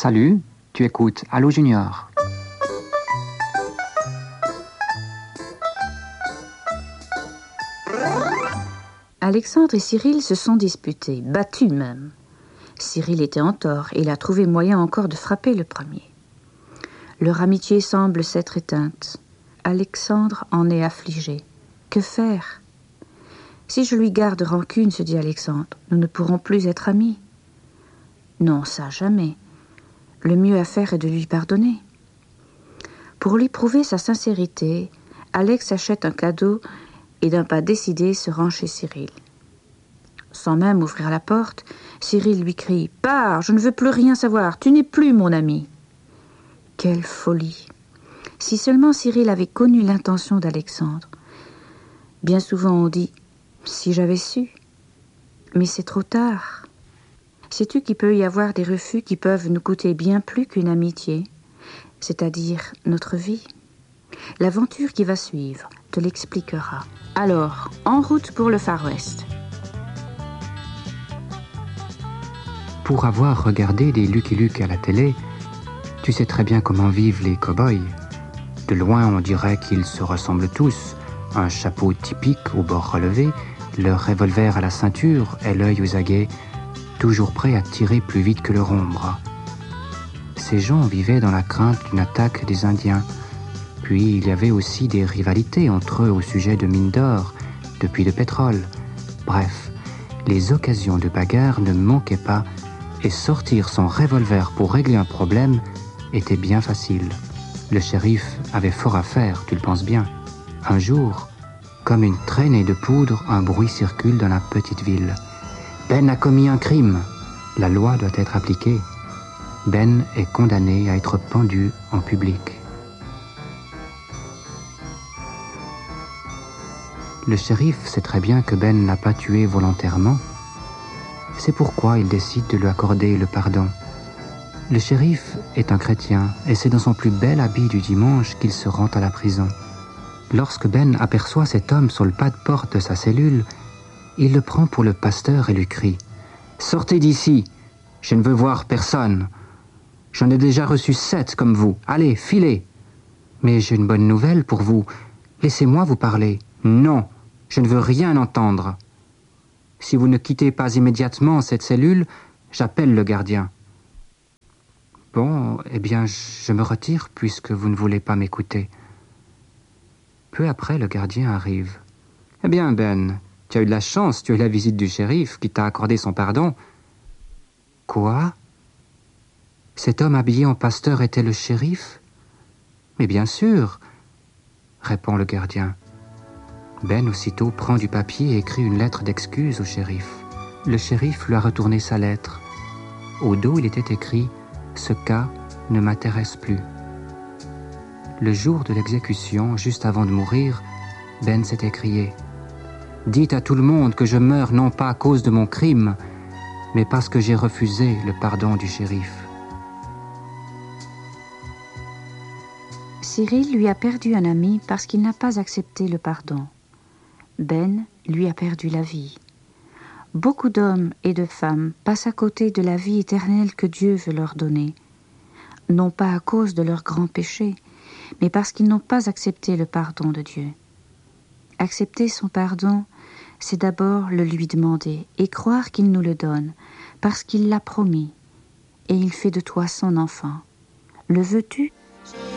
Salut, tu écoutes Allô Junior. Alexandre et Cyril se sont disputés, battus même. Cyril était en tort et il a trouvé moyen encore de frapper le premier. Leur amitié semble s'être éteinte. Alexandre en est affligé. Que faire ? Si je lui garde rancune, se dit Alexandre, nous ne pourrons plus être amis. Non, ça jamais. Le mieux à faire est de lui pardonner. Pour lui prouver sa sincérité, Alex achète un cadeau et d'un pas décidé se rend chez Cyril. Sans même ouvrir la porte, Cyril lui crie « Pars, je ne veux plus rien savoir, tu n'es plus mon ami !» Quelle folie! Si seulement Cyril avait connu l'intention d'Alexandre. Bien souvent on dit « Si j'avais su !» Mais c'est trop tard. Sais-tu qu'il peut y avoir des refus qui peuvent nous coûter bien plus qu'une amitié, c'est-à-dire notre vie? L'aventure qui va suivre te l'expliquera. Alors, en route pour le Far West. Pour avoir regardé des Lucky Luke à la télé, tu sais très bien comment vivent les cow-boys. De loin, on dirait qu'ils se ressemblent tous. Un chapeau typique au bord relevé, leur revolver à la ceinture et l'œil aux aguets, toujours prêts à tirer plus vite que leur ombre. Ces gens vivaient dans la crainte d'une attaque des Indiens. Puis il y avait aussi des rivalités entre eux au sujet de mines d'or, de puits de pétrole. Bref, les occasions de bagarre ne manquaient pas et sortir son revolver pour régler un problème était bien facile. Le shérif avait fort à faire, tu le penses bien. Un jour, comme une traînée de poudre, un bruit circule dans la petite ville. Ben a commis un crime. La loi doit être appliquée. Ben est condamné à être pendu en public. Le shérif sait très bien que Ben n'a pas tué volontairement. C'est pourquoi il décide de lui accorder le pardon. Le shérif est un chrétien et c'est dans son plus bel habit du dimanche qu'il se rend à la prison. Lorsque Ben aperçoit cet homme sur le pas de porte de sa cellule, il le prend pour le pasteur et lui crie « Sortez d'ici, je ne veux voir personne. J'en ai déjà reçu 7 comme vous. Allez, filez. Mais j'ai une bonne nouvelle pour vous. Laissez-moi vous parler. Non, je ne veux rien entendre. Si vous ne quittez pas immédiatement cette cellule, j'appelle le gardien. Bon, eh bien, je me retire puisque vous ne voulez pas m'écouter. Peu après, le gardien arrive. Eh bien, Ben, tu as eu de la chance, tu as eu la visite du shérif qui t'a accordé son pardon. Quoi ? Cet homme habillé en pasteur était le shérif ? Mais bien sûr, répond le gardien. Ben aussitôt prend du papier et écrit une lettre d'excuse au shérif. Le shérif lui a retourné sa lettre. Au dos, il était écrit « Ce cas ne m'intéresse plus ». Le jour de l'exécution, juste avant de mourir, Ben s'est écrié « Dites à tout le monde que je meurs non pas à cause de mon crime, mais parce que j'ai refusé le pardon du shérif. » Cyril lui a perdu un ami parce qu'il n'a pas accepté le pardon. Ben lui a perdu la vie. Beaucoup d'hommes et de femmes passent à côté de la vie éternelle que Dieu veut leur donner, non pas à cause de leurs grands péchés, mais parce qu'ils n'ont pas accepté le pardon de Dieu. Accepter son pardon, c'est d'abord le lui demander et croire qu'il nous le donne, parce qu'il l'a promis, et il fait de toi son enfant. Le veux-tu ?